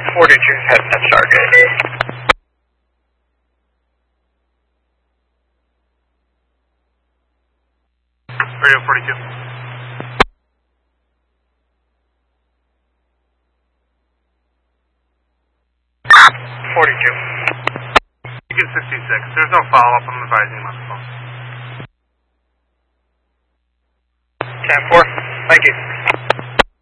42 heading at Stargate. Radio 42. 42. Beacon 66. There's no follow-up. I'm advising him on the phone. 10-4. Thank you.